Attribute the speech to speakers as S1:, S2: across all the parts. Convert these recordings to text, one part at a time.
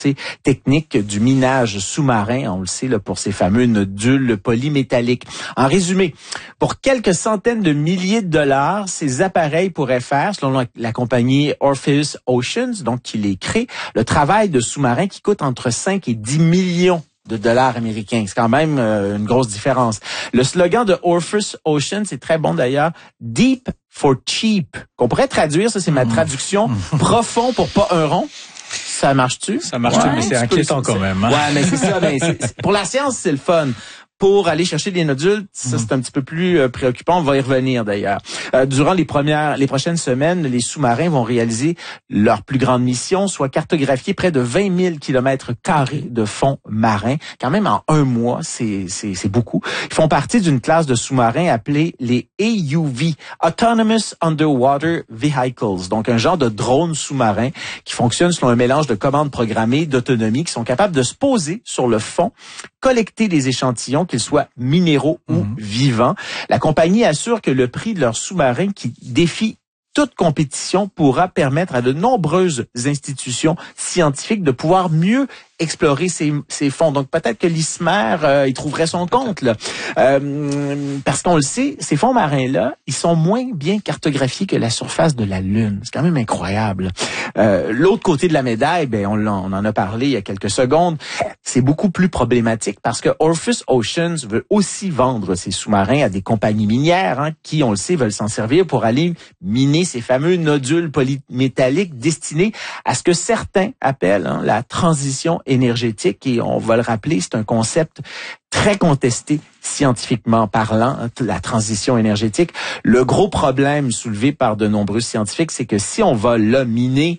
S1: technique du minage sous-marin, on le sait là, pour ces fameux nodules polymétalliques. En résumé, pour quelques centaines de milliers de dollars, ces appareils pourraient faire, selon la compagnie Orpheus Oceans, donc qui les crée, le travail de sous-marin qui coûte entre 5 et 10 millions de dollars américains. C'est quand même une grosse différence. Le slogan de Orpheus Ocean, c'est très bon d'ailleurs, Deep for cheap, qu'on pourrait traduire, ça c'est ma traduction, profond pour pas un rond. Ça marche-tu?
S2: Ça marche-tu, mais c'est inquiétant quand même. Hein?
S1: Ouais, mais c'est ça. Pour la science, c'est le fun. Pour aller chercher des nodules, ça c'est un petit peu plus préoccupant. On va y revenir d'ailleurs. Durant les prochaines semaines, les sous-marins vont réaliser leur plus grande mission, soit cartographier près de 20 000 kilomètres carrés de fond marin. Quand même en un mois, c'est beaucoup. Ils font partie d'une classe de sous-marins appelée les AUV, Autonomous Underwater Vehicles, donc un genre de drone sous-marin qui fonctionne selon un mélange de commandes programmées, d'autonomie, qui sont capables de se poser sur le fond, collecter des échantillons, qu'ils soient minéraux ou vivants. La compagnie assure que le prix de leur sous-marin qui défie toute compétition pourra permettre à de nombreuses institutions scientifiques de pouvoir mieux explorer ces fonds. Donc peut-être que l'ISMER il trouverait son compte là, parce qu'on le sait, ces fonds marins-là, ils sont moins bien cartographiés que la surface de la Lune. C'est quand même incroyable. L'autre côté de la médaille, on en a parlé il y a quelques secondes, c'est beaucoup plus problématique parce que Orpheus Oceans veut aussi vendre ses sous-marins à des compagnies minières qui, on le sait, veulent s'en servir pour aller miner ces fameux nodules polymétalliques destinés à ce que certains appellent la transition énergétique. Et on va le rappeler, c'est un concept très contesté scientifiquement parlant, la transition énergétique. Le gros problème soulevé par de nombreux scientifiques, c'est que si on va là miner,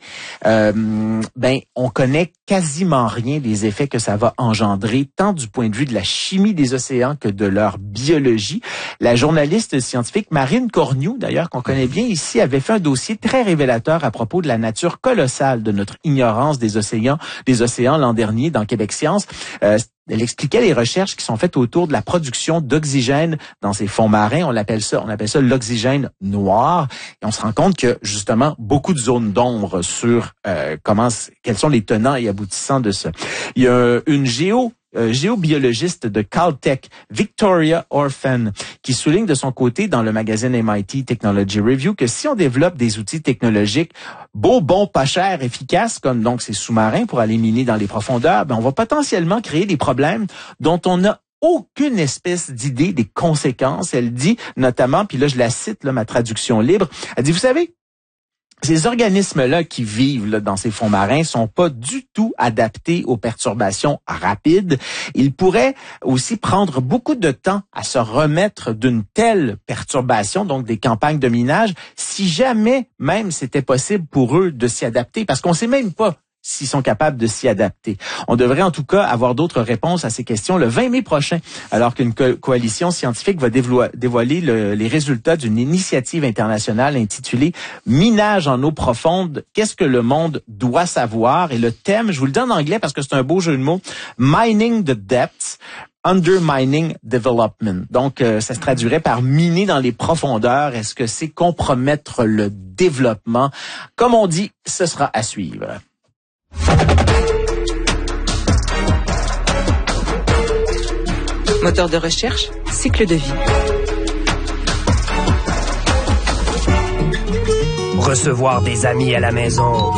S1: on connaît quasiment rien des effets que ça va engendrer, tant du point de vue de la chimie des océans que de leur biologie. La journaliste scientifique Marine Cornu, d'ailleurs, qu'on connaît bien ici, avait fait un dossier très révélateur à propos de la nature colossale de notre ignorance des océans l'an dernier dans Québec Science. Elle expliquait les recherches qui sont faites autour de la production d'oxygène dans ces fonds marins. On appelle ça l'oxygène noir. Et on se rend compte que, justement, beaucoup de zones d'ombre sur quels sont les tenants et aboutissants de ça. Il y a une géobiologiste de Caltech, Victoria Orphan, qui souligne de son côté dans le magazine MIT Technology Review que si on développe des outils technologiques beaux, bons, pas chers, efficaces, comme donc ces sous-marins pour aller miner dans les profondeurs, on va potentiellement créer des problèmes dont on n'a aucune espèce d'idée des conséquences. Elle dit notamment, puis là je la cite, ma traduction libre, elle dit, vous savez, ces organismes-là qui vivent dans ces fonds marins sont pas du tout adaptés aux perturbations rapides. Ils pourraient aussi prendre beaucoup de temps à se remettre d'une telle perturbation, donc des campagnes de minage, si jamais même c'était possible pour eux de s'y adapter, parce qu'on sait même pas s'ils sont capables de s'y adapter. On devrait en tout cas avoir d'autres réponses à ces questions le 20 mai prochain, alors qu'une coalition scientifique va dévoiler les résultats d'une initiative internationale intitulée « Minage en eau profonde, qu'est-ce que le monde doit savoir ?» Et le thème, je vous le dis en anglais parce que c'est un beau jeu de mots, « Mining the Depths ». Undermining Development. Donc, ça se traduirait par miner dans les profondeurs. Est-ce que c'est compromettre le développement? Comme on dit, ce sera à suivre.
S3: Moteur de recherche, cycle de vie.
S4: Recevoir des amis à la maison,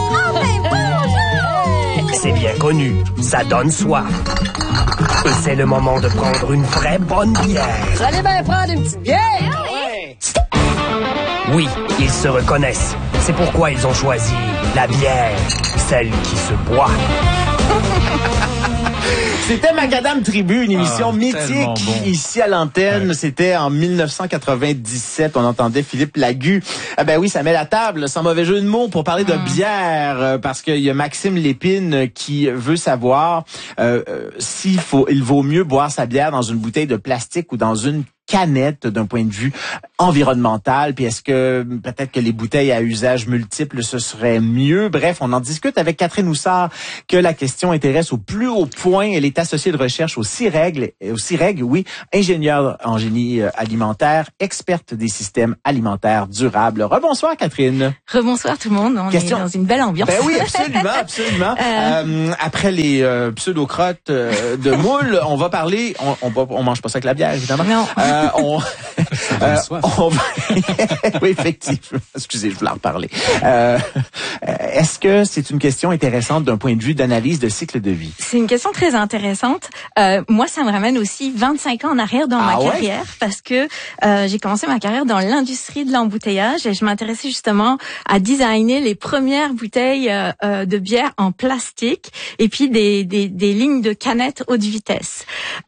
S4: c'est bien connu, ça donne soif. Et c'est le moment de prendre une vraie bonne bière.
S5: Vous allez bien prendre une petite bière? Ouais.
S4: Oui, ils se reconnaissent. C'est pourquoi ils ont choisi la bière, celle qui se boit.
S1: C'était Macadam Tribu, une émission mythique ici à l'antenne. Ouais. C'était en 1997. On entendait Philippe Lagu. Ah ben oui, ça met la table, sans mauvais jeu de mots, pour parler de bière, parce qu'il y a Maxime Lépine qui veut savoir il vaut mieux boire sa bière dans une bouteille de plastique ou dans une canettes d'un point de vue environnemental? Puis est-ce que peut-être que les bouteilles à usage multiple, ce serait mieux? Bref, on en discute avec Catherine Houssard, que la question intéresse au plus haut point. Elle est associée de recherche au CIREG, oui, ingénieure en génie alimentaire, experte des systèmes alimentaires durables. Rebonsoir, Catherine.
S6: Rebonsoir tout le monde. On est dans une belle ambiance.
S1: Ben oui, absolument. Après les pseudo-crottes de moule, on va parler. On mange pas ça avec la bière, évidemment.
S6: Non.
S1: On va... oui, effectivement. Excusez, je voulais en reparler. Est-ce que c'est une question intéressante d'un point de vue d'analyse de cycle de vie?
S6: C'est une question très intéressante. Moi, ça me ramène aussi 25 ans en arrière dans ma carrière, parce que j'ai commencé ma carrière dans l'industrie de l'embouteillage et je m'intéressais justement à designer les premières bouteilles de bière en plastique et puis des lignes de canettes haute vitesse.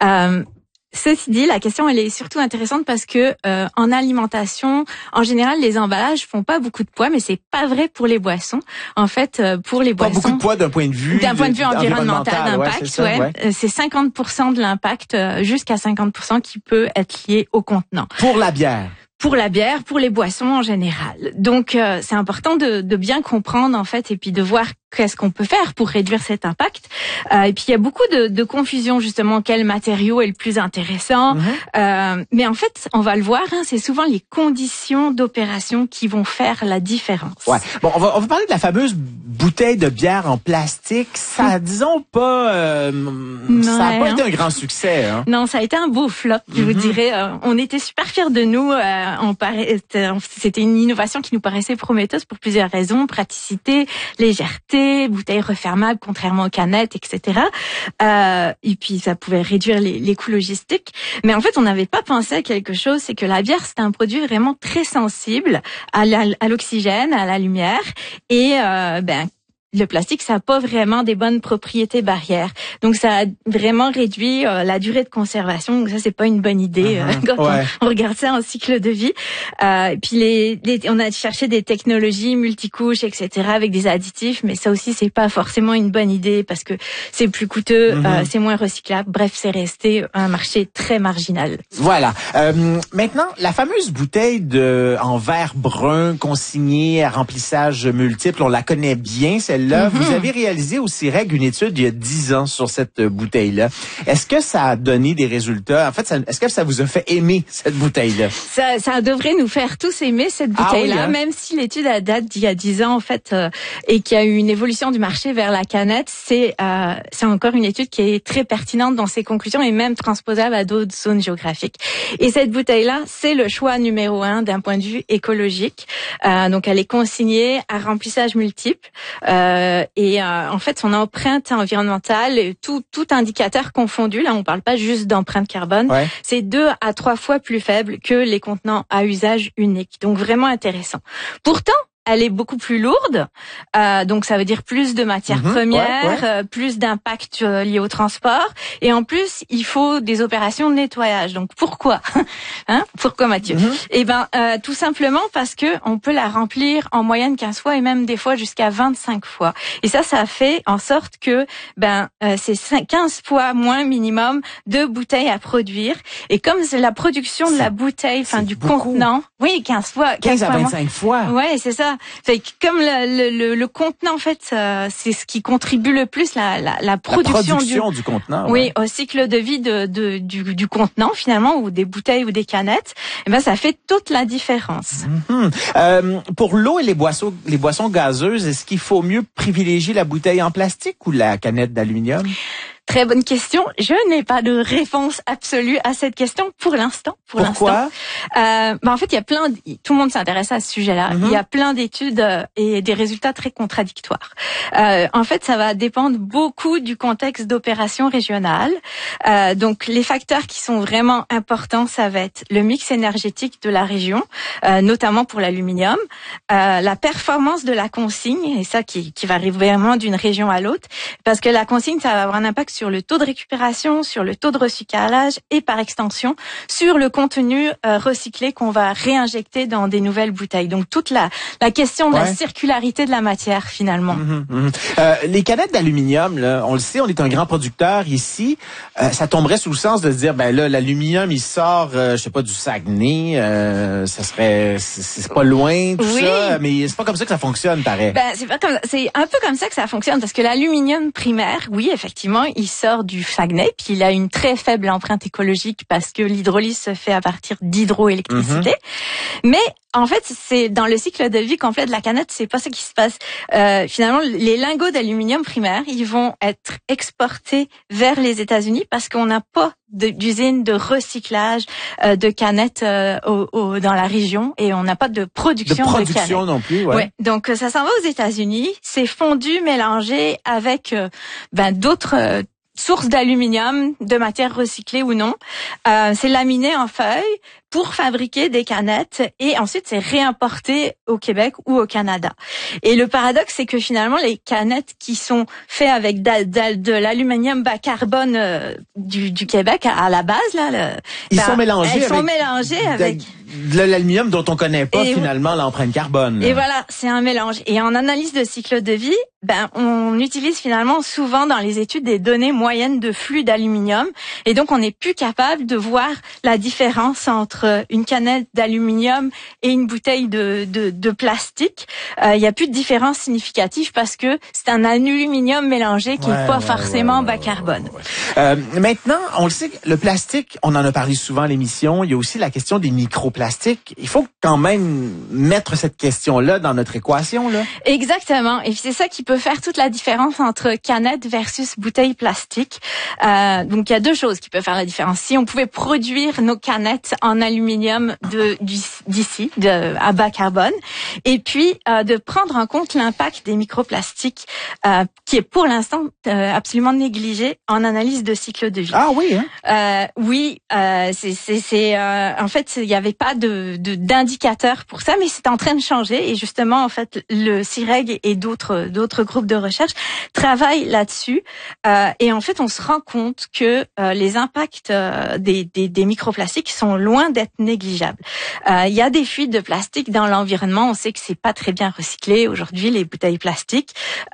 S6: Ceci dit, la question elle est surtout intéressante parce que en alimentation, en général, les emballages font pas beaucoup de poids, mais c'est pas vrai pour les boissons. En fait, pour les boissons,
S1: pas beaucoup de poids d'un point de vue
S6: environnemental d'impact. C'est 50% de l'impact, jusqu'à 50% qui peut être lié au contenant.
S1: Pour la bière.
S6: Pour la bière, pour les boissons en général. Donc, c'est important de bien comprendre, en fait, et puis de voir qu'est-ce qu'on peut faire pour réduire cet impact. Et puis, il y a beaucoup de confusion, justement, quel matériau est le plus intéressant. Mais en fait, on va le voir, c'est souvent les conditions d'opération qui vont faire la différence.
S1: Ouais. Bon, on va parler de la fameuse bouteille de bière en plastique. Ça, disons pas, ça n'a pas été un grand succès. Hein?
S6: Non, ça a été un beau flop, je vous dirais. On était super fiers de nous. C'était une innovation qui nous paraissait prometteuse pour plusieurs raisons: praticité, légèreté, bouteille refermable contrairement aux canettes, etc. Et puis ça pouvait réduire les coûts logistiques. Mais en fait, on n'avait pas pensé à quelque chose, c'est que la bière, c'est un produit vraiment très sensible à l'oxygène, à la lumière, et le plastique, ça n'a pas vraiment des bonnes propriétés barrières. Donc, ça a vraiment réduit la durée de conservation. Donc, ça, c'est pas une bonne idée quand on regarde ça en cycle de vie. Puis, on a cherché des technologies multicouches, etc., avec des additifs, mais ça aussi, c'est pas forcément une bonne idée parce que c'est plus coûteux, c'est moins recyclable. Bref, c'est resté un marché très marginal.
S1: Voilà. Maintenant, la fameuse bouteille en verre brun consignée à remplissage multiple, on la connaît bien, celle-là. Vous avez réalisé au CIREG une étude il y a 10 ans sur cette bouteille-là. Est-ce que ça a donné des résultats? En fait, est-ce que ça vous a fait aimer cette bouteille-là?
S6: Ça devrait nous faire tous aimer cette bouteille-là, même si l'étude date d'il y a 10 ans, en fait, et qu'il y a eu une évolution du marché vers la canette. C'est encore une étude qui est très pertinente dans ses conclusions et même transposable à d'autres zones géographiques. Et cette bouteille-là, c'est le choix numéro 1 d'un point de vue écologique. Donc, elle est consignée à remplissage multiple. En fait, son empreinte environnementale, tout indicateur confondu, là on parle pas juste d'empreinte carbone, c'est 2 à 3 fois plus faible que les contenants à usage unique. Donc vraiment intéressant. Pourtant, elle est beaucoup plus lourde, donc ça veut dire plus de matières premières, plus d'impact lié au transport, et en plus il faut des opérations de nettoyage. Donc pourquoi Pourquoi, Mathieu? Tout simplement parce que on peut la remplir en moyenne 15 fois et même des fois jusqu'à 25 fois. Et ça fait en sorte que c'est 15 fois moins minimum de bouteilles à produire. Et comme c'est la production de la bouteille, du contenant, 15 fois,
S1: 15 à 25 fois.
S6: Ouais, c'est ça. Fait que comme le contenant, en fait, c'est ce qui contribue le plus la production du
S1: contenant.
S6: Oui, au cycle de vie du contenant finalement, ou des bouteilles ou des canettes. Et ça fait toute la différence.
S1: Pour l'eau et les boissons gazeuses, est-ce qu'il faut mieux privilégier la bouteille en plastique ou la canette d'aluminium?
S6: Très bonne question. Je n'ai pas de réponse absolue à cette question pour l'instant.
S1: Pourquoi?
S6: En fait, tout le monde s'intéresse à ce sujet-là. Il y a plein d'études et des résultats très contradictoires. En fait, ça va dépendre beaucoup du contexte d'opération régionale. Donc, les facteurs qui sont vraiment importants, ça va être le mix énergétique de la région, notamment pour l'aluminium, la performance de la consigne, et ça qui varie vraiment d'une région à l'autre, parce que la consigne, ça va avoir un impact sur sur le taux de récupération, sur le taux de recyclage et par extension sur le contenu recyclé qu'on va réinjecter dans des nouvelles bouteilles. Donc toute la question de la circularité de la matière finalement.
S1: Les canettes d'aluminium, là, on le sait, on est un grand producteur ici. Ça tomberait sous le sens de se dire, ben là, l'aluminium, il sort, je sais pas, du Saguenay. C'est pas loin, tout ça. Mais c'est pas comme ça que ça fonctionne, pareil.
S6: Ben, c'est un peu comme ça que ça fonctionne, parce que l'aluminium primaire, oui, effectivement, il sort du Saguenay, puis il a une très faible empreinte écologique parce que l'hydrolyse se fait à partir d'hydroélectricité. Mais en fait, c'est dans le cycle de vie complet de la canette, c'est pas ça qui se passe. Finalement, les lingots d'aluminium primaire, ils vont être exportés vers les États-Unis parce qu'on n'a pas d'usine de recyclage de canettes dans la région, et on n'a pas de production de canettes
S1: non plus.
S6: Ouais. Donc ça s'en va aux États-Unis, c'est fondu, mélangé avec d'autres sources d'aluminium, de matière recyclée ou non. C'est laminé en feuilles pour fabriquer des canettes, et ensuite c'est réimporté au Québec ou au Canada. Et le paradoxe, c'est que finalement les canettes qui sont faites avec de l'aluminium bas carbone du Québec à la base là,
S1: ils sont mélangés
S6: avec
S1: de l'aluminium dont on connaît pas finalement l'empreinte carbone.
S6: Et voilà, c'est un mélange. Et en analyse de cycle de vie, on utilise finalement souvent dans les études des données moyennes de flux d'aluminium, et donc on n'est plus capable de voir la différence entre une canette d'aluminium et une bouteille de plastique. Il y a plus de différence significative parce que c'est un aluminium mélangé qui est pas forcément bas carbone.
S1: Maintenant, on le sait, le plastique, on en a parlé souvent à l'émission, il y a aussi la question des microplastiques. Il faut quand même mettre cette question-là dans notre équation, là.
S6: Exactement. Et c'est ça qui peut faire toute la différence entre canette versus bouteille plastique. Donc il y a deux choses qui peuvent faire la différence. Si on pouvait produire nos canettes en aluminium d'ici, à bas carbone, et puis de prendre en compte l'impact des microplastiques qui est pour l'instant absolument négligé en analyse de cycle de vie.
S1: Ah oui, hein?
S6: Oui, c'est en fait il n'y avait pas d'indicateur pour ça, mais c'est en train de changer, et justement en fait le CIREG et d'autres groupes de recherche travaillent là-dessus, et en fait on se rend compte que les impacts des microplastiques sont loin d'être négligeables. Il y a des fuites de plastique dans l'environnement, on sait que c'est pas très bien recyclé aujourd'hui les bouteilles plastiques,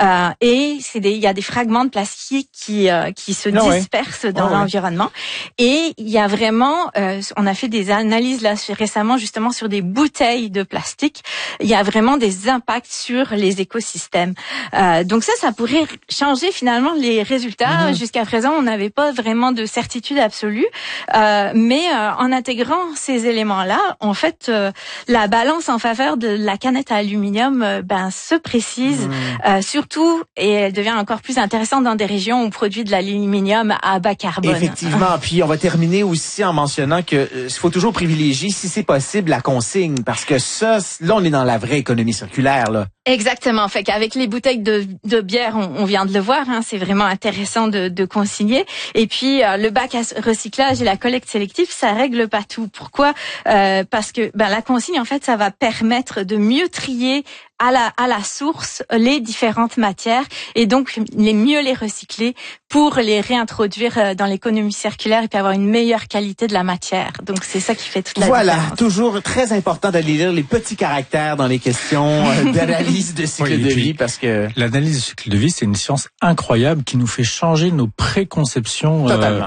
S6: et il y a des fragments de plastique qui se dispersent dans l'environnement, et il y a vraiment on a fait des analyses là récemment justement sur des bouteilles de plastique, il y a vraiment des impacts sur les écosystèmes. Donc ça pourrait changer finalement les résultats. Jusqu'à présent, on n'avait pas vraiment de certitude absolue, mais en intégrant ces éléments-là, en fait, la balance en faveur de la canette à aluminium se précise, surtout, et elle devient encore plus intéressante dans des régions où on produit de l'aluminium à bas carbone.
S1: Effectivement. Puis on va terminer aussi en mentionnant que il faut toujours privilégier, si c'est possible, la consigne, parce que ça, là, on est dans la vraie économie circulaire, là.
S6: Exactement. Fait qu'avec les bouteilles de bière, on vient de le voir, hein, c'est vraiment intéressant de consigner. Et puis le bac à recyclage et la collecte sélective, ça règle pas tout. Pourquoi? Parce que la consigne, en fait, ça va permettre de mieux trier à la source les différentes matières, et donc mieux les recycler pour les réintroduire dans l'économie circulaire et puis avoir une meilleure qualité de la matière. Donc c'est ça qui fait toute la différence.
S1: Voilà, toujours très important d'aller lire les petits caractères dans les questions d'analyse de cycle de vie, parce que
S2: l'analyse de cycle de vie, c'est une science incroyable qui nous fait changer nos préconceptions.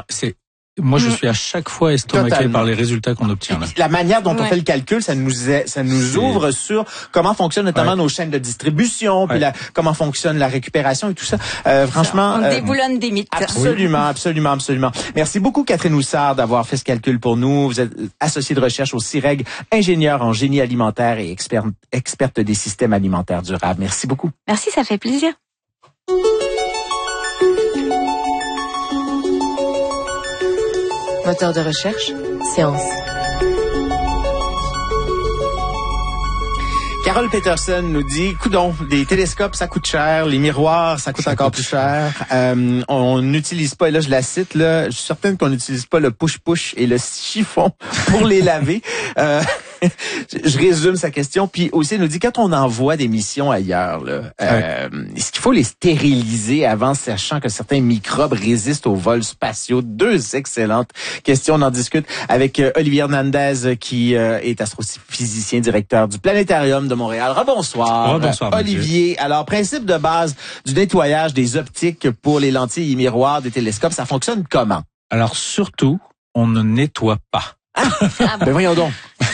S2: Moi, je suis à chaque fois estomaqué par les résultats qu'on obtient. Là.
S1: La manière dont on fait le calcul, ça nous ouvre sur comment fonctionnent notamment nos chaînes de distribution, puis comment fonctionne la récupération et tout ça. Franchement,
S6: on déboulonne des mythes.
S1: Absolument. Merci beaucoup, Catherine Houssard, d'avoir fait ce calcul pour nous. Vous êtes associée de recherche au CIREG, ingénieure en génie alimentaire et experte des systèmes alimentaires durables. Merci beaucoup.
S6: Merci, ça fait plaisir.
S3: Moteur de recherche, science.
S1: Carole Peterson nous dit, coudonc, des télescopes, ça coûte cher, les miroirs, ça coûte encore plus cher. On n'utilise pas, et là je la cite, là, je suis certaine qu'on n'utilise pas le push-push et le chiffon pour les laver. je résume sa question. Puis aussi, il nous dit, quand on envoie des missions ailleurs, là, est-ce qu'il faut les stériliser avant, sachant que certains microbes résistent aux vols spatiaux? Deux excellentes questions. On en discute avec Olivier Hernandez, qui est astrophysicien, directeur du Planétarium de Montréal. Rebonsoir.
S2: Bonsoir,
S1: Olivier. Alors, principe de base du nettoyage des optiques pour les lentilles et miroirs des télescopes, ça fonctionne comment?
S2: Alors surtout, on ne nettoie pas.
S1: Ben voyons donc.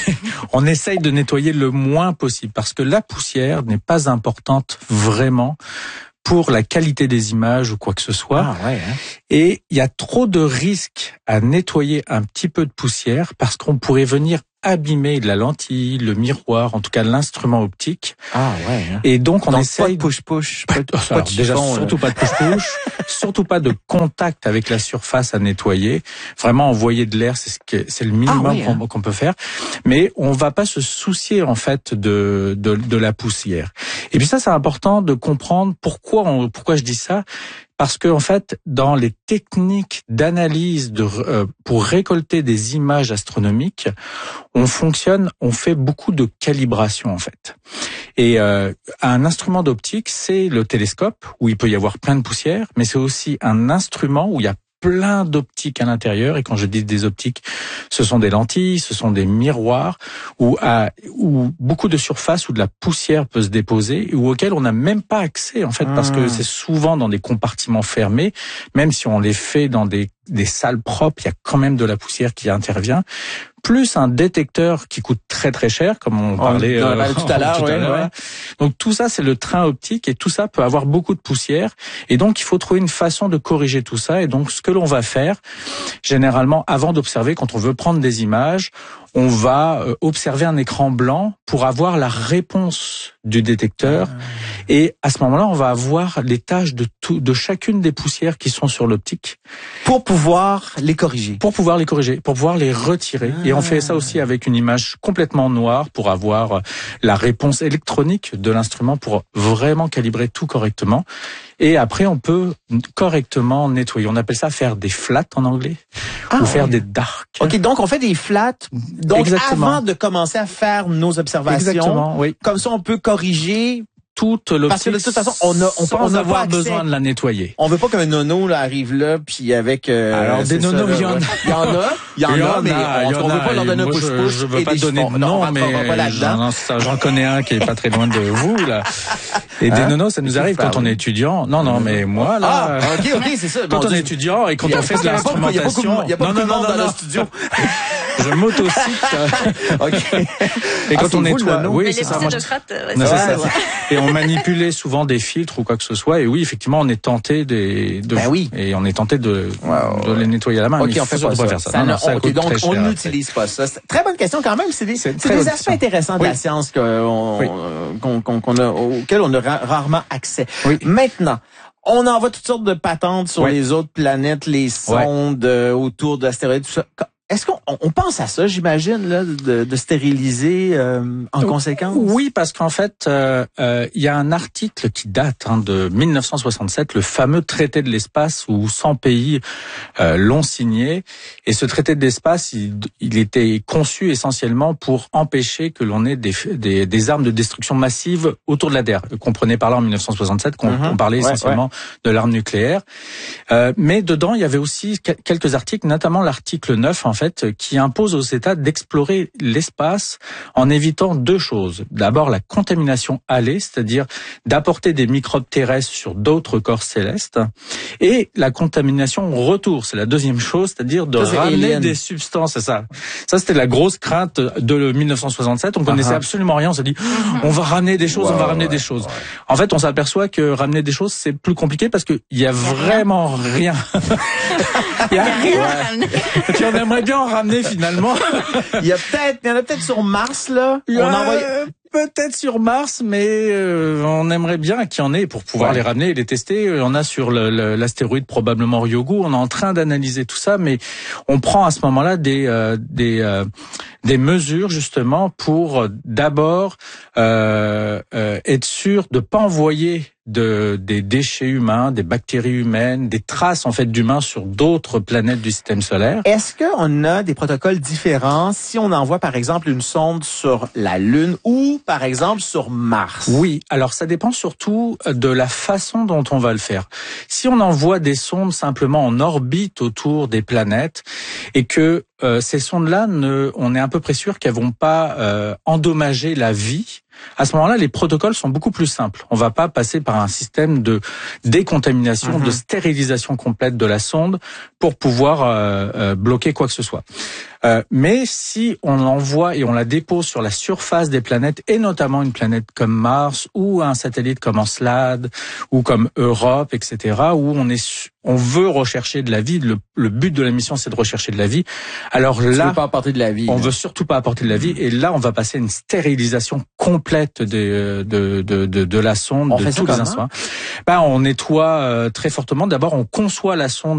S2: On essaye de nettoyer le moins possible parce que la poussière n'est pas importante vraiment pour la qualité des images ou quoi que ce soit.
S1: Ah, ouais, hein.
S2: Et il y a trop de risques à nettoyer un petit peu de poussière parce qu'on pourrait venir abîmer la lentille, le miroir, en tout cas l'instrument optique.
S1: Ah ouais. Hein.
S2: Et donc on essaye
S1: pas de push-push, pas de
S2: déjà
S1: chiffon,
S2: surtout pas de push-push, surtout pas de contact avec la surface à nettoyer. Vraiment envoyer de l'air, c'est le minimum qu'on peut faire. Mais on va pas se soucier en fait de la poussière. Et puis ça c'est important de comprendre pourquoi je dis ça. Parce que en fait, dans les techniques d'analyse pour récolter des images astronomiques, on fait beaucoup de calibration en fait. Et un instrument d'optique, c'est le télescope où il peut y avoir plein de poussière, mais c'est aussi un instrument où il y a plein d'optiques à l'intérieur. Et quand je dis des optiques, ce sont des lentilles, ce sont des miroirs où beaucoup de surface où de la poussière peut se déposer ou auxquelles on n'a même pas accès en fait parce que c'est souvent dans des compartiments fermés. Même si on les fait dans des salles propres, il y a quand même de la poussière qui intervient. Plus un détecteur qui coûte très très cher, comme on parlait
S1: tout à l'heure. Ouais.
S2: Donc tout ça, c'est le train optique et tout ça peut avoir beaucoup de poussière. Et donc il faut trouver une façon de corriger tout ça. Et donc ce que l'on va faire, généralement, avant d'observer, quand on veut prendre des images, on va observer un écran blanc pour avoir la réponse du détecteur. Et à ce moment-là, on va avoir les tâches de chacune des poussières qui sont sur l'optique.
S1: Pour pouvoir les corriger.
S2: Pour pouvoir les retirer. Et on fait ça aussi avec une image complètement noire pour avoir la réponse électronique de l'instrument pour vraiment calibrer tout correctement. Et après, on peut correctement nettoyer. On appelle ça faire des flats en anglais ou faire des darks.
S1: OK, donc on fait des flats. Donc avant de commencer à faire nos observations,
S2: exactement, oui.
S1: Comme ça on peut corriger
S2: toute l'optique.
S1: Parce que de toute façon, on pense
S2: avoir besoin de la nettoyer.
S1: On veut pas qu'un nono là arrive là puis avec
S2: alors des nonos, il y en a,
S1: mais on veut pas leur donner un push-push.
S2: Je veux pas donner de nom, mais j'en connais un qui est pas très loin de vous là. Et des nonos, ça nous arrive quand on est étudiant. Non, mais moi là.
S1: Ah, OK, c'est ça.
S2: Quand on est étudiant et quand on fait de l'instrumentation.
S1: Il y a pas beaucoup de monde dans le studio.
S2: Je m'autocite.
S1: OK.
S2: Et quand on nettoie,
S6: oui, c'est ça.
S2: Et on manipulait souvent des filtres ou quoi que ce soit. Et oui, effectivement, on est tenté et on est tenté de les nettoyer à la main.
S1: OK, on fait pas ça.
S2: Faire ça.
S1: Donc, on n'utilise pas ça. Très bonne question quand même. C'est des aspects intéressants de la science auxquels on a rarement accès.
S2: Oui.
S1: Maintenant, on envoie toutes sortes de patentes sur les autres planètes, les sondes autour d'astéroïdes, tout ça. Est-ce qu'on pense à ça, j'imagine, là, de stériliser en conséquence?
S2: Oui, parce qu'en fait, il y a un article qui date de 1967, le fameux traité de l'espace où 100 pays l'ont signé. Et ce traité de l'espace, il était conçu essentiellement pour empêcher que l'on ait des armes de destruction massive autour de la Terre. Comprenez par là en 1967 qu'on parlait essentiellement de l'arme nucléaire. Mais dedans, il y avait aussi quelques articles, notamment l'article 9, en fait, qui impose aux États d'explorer l'espace en évitant deux choses. D'abord, la contamination allée, c'est-à-dire d'apporter des microbes terrestres sur d'autres corps célestes, et la contamination retour, c'est la deuxième chose, c'est-à-dire de ramener des substances. C'est ça. Ça, c'était la grosse crainte de 1967. On connaissait absolument rien. On s'est dit, on va ramener des choses, En fait, on s'aperçoit que ramener des choses, c'est plus compliqué parce qu'il y a vraiment rien. Il y a rien. Puis on aimerait bien en ramener finalement.
S1: Il y en a peut-être sur Mars là.
S2: Peut-être sur Mars, mais on aimerait bien qu'il y en ait pour pouvoir les ramener et les tester. On a sur l'astéroïde probablement Ryugu. On est en train d'analyser tout ça, mais on prend à ce moment-là des mesures justement pour d'abord être sûr de pas envoyer des déchets humains, des bactéries humaines, des traces en fait d'humains sur d'autres planètes du système solaire.
S1: Est-ce qu'on a des protocoles différents si on envoie par exemple une sonde sur la Lune ou par exemple sur Mars?
S2: Oui, alors ça dépend surtout de la façon dont on va le faire. Si on envoie des sondes simplement en orbite autour des planètes et que ces sondes-là, on est à peu près sûr qu'elles vont pas endommager la vie. À ce moment-là, les protocoles sont beaucoup plus simples. On va pas passer par un système de décontamination, de stérilisation complète de la sonde pour pouvoir bloquer quoi que ce soit. Mais si on l'envoie et on la dépose sur la surface des planètes, et notamment une planète comme Mars ou un satellite comme Encelade ou comme Europe, etc., où on veut rechercher de la vie, le but de la mission c'est de rechercher de la vie. Alors là,
S1: on veut pas apporter de la vie.
S2: On veut surtout pas apporter de la vie, et là on va passer une stérilisation complète de la sonde, de tous les instruments. On nettoie très fortement. D'abord, on conçoit la sonde